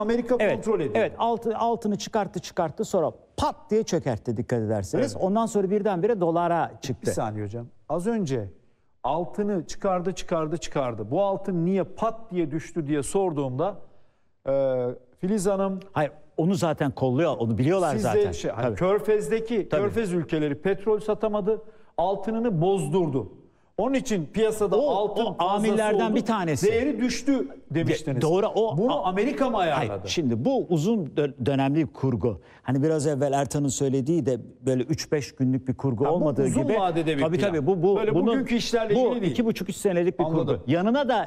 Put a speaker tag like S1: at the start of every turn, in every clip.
S1: Amerika kontrol ediyor.
S2: Evet, altını çıkarttı sonra pat diye çökertti, dikkat ederseniz.
S1: Evet.
S2: Ondan sonra birdenbire dolara çıktı.
S1: Bir saniye hocam. Az önce altını çıkardı. Bu altın niye pat diye düştü diye sorduğumda Filiz Hanım,
S2: Hayır, onu zaten kolluyor, onu biliyorlar
S1: siz
S2: zaten.
S1: de
S2: Tabii.
S1: Körfez ülkeleri petrol satamadı, altınını bozdurdu. Onun için piyasada altın
S2: o
S1: fazlası
S2: amillerden
S1: oldu,
S2: bir tanesi.
S1: değeri düştü demiştiniz.
S2: Doğru.
S1: Bunu Amerika mı ayarladı?
S2: Hayır, şimdi bu uzun dönemli bir kurgu. Hani biraz evvel Ertan'ın söylediği de böyle 3 5 günlük bir kurgu olmadığı
S1: uzun
S2: gibi.
S1: vadede bir plan.
S2: Tabii bu
S1: Böyle
S2: bunun,
S1: bugünkü işlerle ilgili değil.
S2: 2,5-3 senelik bir
S1: Anladım.
S2: kurgu. Yanına da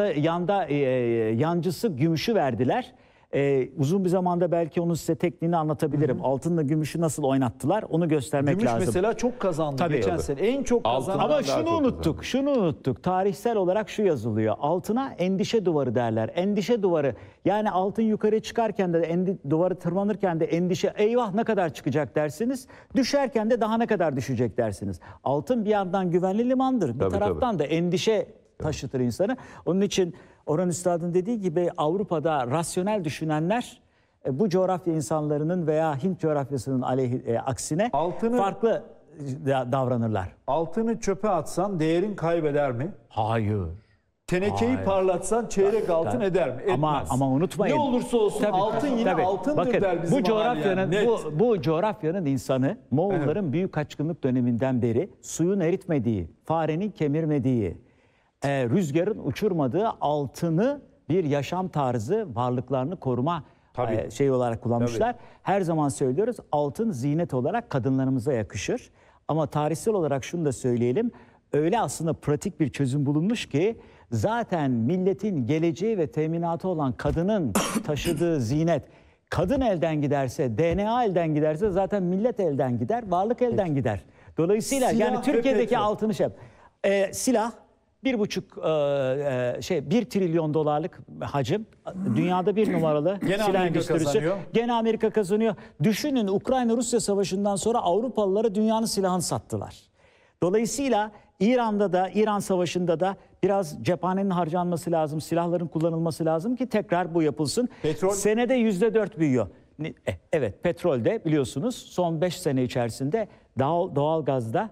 S2: yancısı gümüşü verdiler. Uzun bir zamanda belki onun size tekniğini anlatabilirim. Altınla gümüşü nasıl oynattılar onu göstermek
S1: Gümüş
S2: lazım.
S1: mesela çok kazandı
S2: Tabii.
S1: geçen sene. En çok kazanan.
S2: Ama şunu unuttuk. Tarihsel olarak şu yazılıyor. Altına endişe duvarı derler. Endişe duvarı, yani altın yukarı çıkarken de duvarı tırmanırken de endişe, eyvah ne kadar çıkacak dersiniz. Düşerken de daha ne kadar düşecek dersiniz. Altın bir yandan güvenli limandır. Bir taraftan da endişe taşıtır insanı. Onun için Orhan Üstad'ın dediği gibi Avrupa'da rasyonel düşünenler bu coğrafya insanlarının veya Hint coğrafyasının aksine farklı davranırlar.
S1: Altını çöpe atsan değerin kaybeder mi?
S2: Hayır.
S1: Tenekeyi parlatsan çeyrek altın eder mi? Etmez.
S2: Ama unutmayın.
S1: Ne olursa olsun altın yine altındır
S2: bakın,
S1: der bizim
S2: bu coğrafyanın insanı Moğolların büyük kaçkınlık döneminden beri suyun eritmediği, farenin kemirmediği, rüzgarın uçurmadığı altını bir yaşam tarzı, varlıklarını koruma olarak kullanmışlar. Her zaman söylüyoruz, altın zinet olarak kadınlarımıza yakışır. Ama tarihsel olarak şunu da söyleyelim. Öyle aslında pratik bir çözüm bulunmuş ki zaten milletin geleceği ve teminatı olan kadının taşıdığı zinet, kadın elden giderse, DNA elden giderse zaten millet elden gider, varlık elden gider. Dolayısıyla
S1: silah
S2: yani Türkiye'deki altını silah 1 trilyon dolarlık hacim. Dünyada bir numaralı silah endüstrisi. Gene Amerika kazanıyor. Düşünün, Ukrayna-Rusya savaşından sonra Avrupalılara dünyanın silahını sattılar. Dolayısıyla İran Savaşı'nda da biraz cephanenin harcanması lazım, silahların kullanılması lazım ki tekrar bu yapılsın.
S1: Petrol
S2: senede %4 büyüyor. Evet, petrolde biliyorsunuz son 5 sene içerisinde doğal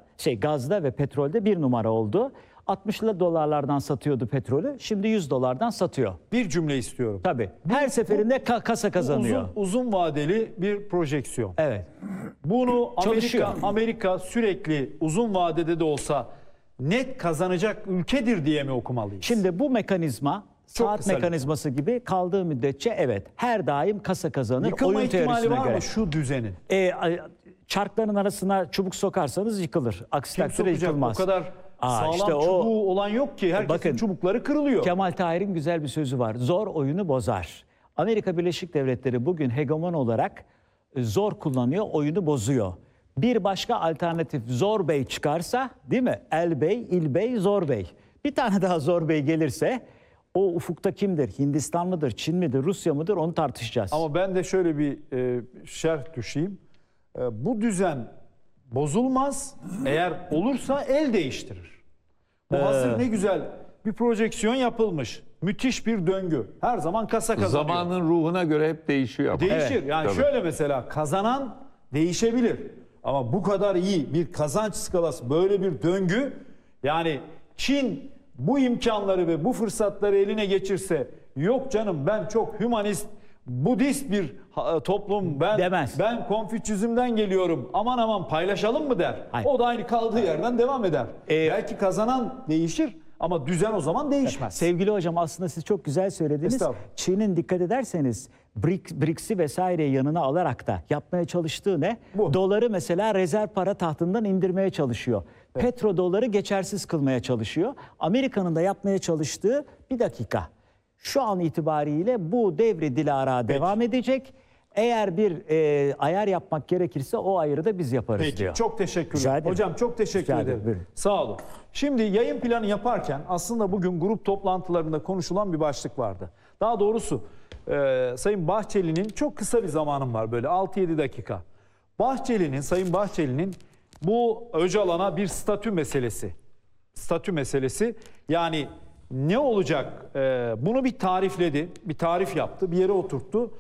S2: gazda ve petrolde bir numara oldu. 60 dolarlardan satıyordu petrolü, şimdi 100 dolardan satıyor.
S1: Bir cümle istiyorum.
S2: Tabii. Her seferinde kasa kazanıyor.
S1: Uzun vadeli bir projeksiyon.
S2: Evet.
S1: Bunu Amerika sürekli uzun vadede de olsa net kazanacak ülkedir diye mi okumalıyız?
S2: Şimdi bu mekanizma saat mekanizması gibi kaldığı müddetçe evet her daim kasa kazanır.
S1: Yıkılma
S2: oyun
S1: ihtimali var
S2: göre.
S1: mı şu düzenin?
S2: Çarkların arasına çubuk sokarsanız yıkılır. Aksi takdirde yıkılmaz.
S1: O kadar sağlam çubuğu olan yok ki. Herkesin çubukları kırılıyor.
S2: Kemal Tahir'in güzel bir sözü var. Zor oyunu bozar. Amerika Birleşik Devletleri bugün hegemon olarak zor kullanıyor, oyunu bozuyor. Bir başka alternatif Zor Bey çıkarsa, değil mi? El Bey, İl Bey, Zor Bey. Bir tane daha Zor Bey gelirse o ufukta kimdir? Hindistan mıdır, Çin midir, Rusya mıdır onu tartışacağız.
S1: Ama ben de şöyle bir şerh düşeyim. Bu düzen bozulmaz. Eğer olursa el değiştirir. Bu hazır ne güzel bir projeksiyon yapılmış. Müthiş bir döngü. Her zaman kasa kazanıyor.
S3: Zamanın ruhuna göre hep değişiyor. Ama.
S1: Değişir.
S3: Evet,
S1: Yani şöyle mesela kazanan değişebilir. Ama bu kadar iyi bir kazanç skalası, böyle bir döngü, yani Çin bu imkanları ve bu fırsatları eline geçirse, yok canım ben çok hümanist, Budist bir toplum, ben Konfüçyüzm'den geliyorum, aman paylaşalım mı der.
S2: Hayır.
S1: O da aynı kaldığı yerden devam eder. Belki kazanan değişir ama düzen o zaman değişmez.
S2: Sevgili hocam, aslında siz çok güzel söylediniz. Çin'in dikkat ederseniz BRICS'i vesaire yanına alarak da yapmaya çalıştığı ne? Doları mesela rezerv para tahtından indirmeye çalışıyor. Evet. Petrodoları geçersiz kılmaya çalışıyor. Amerika'nın da yapmaya çalıştığı, bir dakika, şu an itibariyle bu devri dilara devam edecek. Eğer bir ayar yapmak gerekirse o ayarı da biz yaparız diyor.
S1: Çok teşekkürler. Hocam çok teşekkür ederim. Sağ olun. Şimdi yayın planı yaparken aslında bugün grup toplantılarında konuşulan bir başlık vardı. Daha doğrusu Sayın Bahçeli'nin, çok kısa bir zamanım var, böyle 6-7 dakika. Sayın Bahçeli'nin bu Öcalan'a bir statü meselesi. Yani ne olacak? Bunu bir tarifledi, bir tarif yaptı, bir yere oturttu.